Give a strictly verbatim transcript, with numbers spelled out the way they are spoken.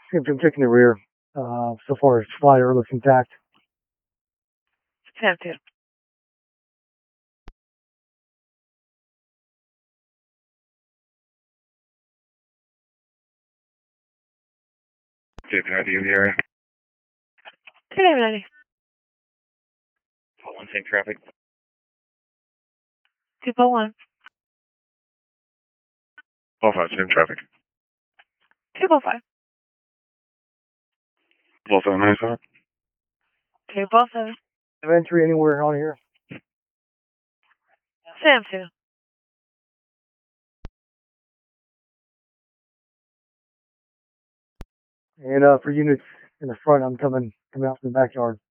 I'm checking the rear. Uh, so far, slider looks intact. Sam two. J P ninety in the area. J P ninety. One same traffic. two four one. All five, same traffic. two four five. Both on nine seven. two four seven. Entry anywhere on here? Sam two. And uh, for units in the front, I'm coming coming out from the backyard.